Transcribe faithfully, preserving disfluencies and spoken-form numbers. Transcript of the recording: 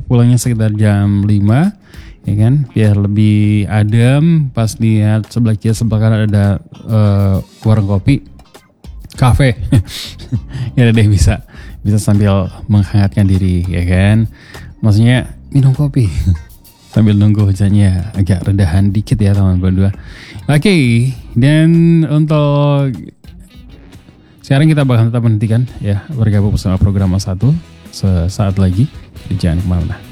pulangnya sekitar jam lima, ya kan, biar lebih adem. Pas lihat sebelah kiri sebelah kanan ada uh, warung kopi, kafe, ya deh bisa bisa sambil menghangatkan diri, ya kan. Maksudnya minum kopi sambil nunggu hujannya agak redahan dikit ya teman berdua. Oke, okay, dan untuk sekarang kita bakal tetap menghentikan ya bergabung bersama program satu sesaat lagi. Jangan kemana-mana.